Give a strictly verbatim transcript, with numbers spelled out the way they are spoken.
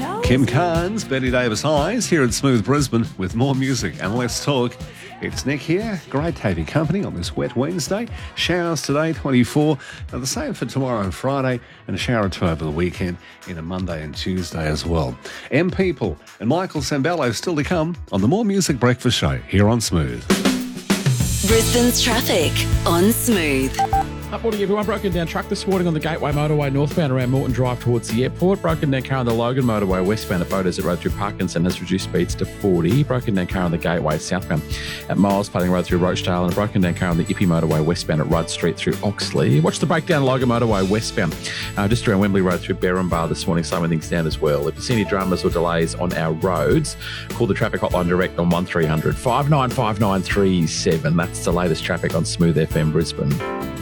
Kim Carnes, Betty Davis Eyes here at Smooth Brisbane with more music and less talk. It's Nick here. Great to have your company on this wet Wednesday. Showers today, twenty-four. Now the same for tomorrow and Friday, and a shower or two over the weekend in a Monday and Tuesday as well. M People and Michael Sembello still to come on the More Music Breakfast Show here on Smooth. Brisbane's traffic on Smooth. Up morning, everyone. Broken down truck this morning on the Gateway Motorway northbound around Moreton Drive towards the airport. Broken down car on the Logan Motorway westbound at Beaudesert Road through Parkinson has reduced speeds to forty. Broken down car on the Gateway southbound at Miles Padding Road through Rochdale, and a broken down car on the Ippy Motorway westbound at Rudd Street through Oxley. Watch the breakdown Logan Motorway westbound uh, just around Wembley Road through Berrinbar this morning, slowing things down as well. If you see any dramas or delays on our roads, call the traffic hotline direct on one three hundred five nine five nine three seven. That's the latest traffic on Smooth F M Brisbane.